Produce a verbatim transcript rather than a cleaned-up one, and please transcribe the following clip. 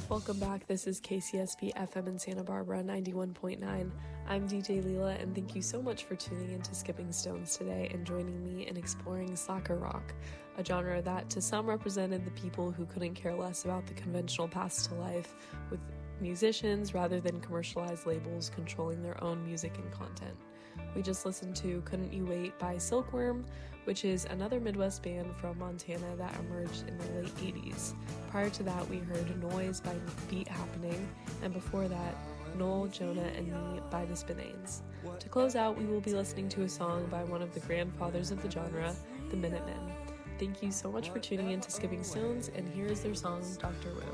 welcome back. This is K C S B F M in Santa Barbara, ninety-one point nine. I'm D J Leela, and thank you so much for tuning into Skipping Stones today and joining me in exploring slacker rock, a genre that to some represented the people who couldn't care less about the conventional paths to life, with musicians rather than commercialized labels controlling their own music and content. We just listened to Couldn't You Wait by Silkworm, which is another Midwest band from Montana that emerged in the late eighties. Prior to that, we heard Noise by Beat Happening, and before that, Noel, Jonah, and Me by the Spinanes. To close out, we will be listening to a song by one of the grandfathers of the genre, the Minutemen. Thank you so much for tuning in to Skipping Stones, and here is their song, Doctor Wu.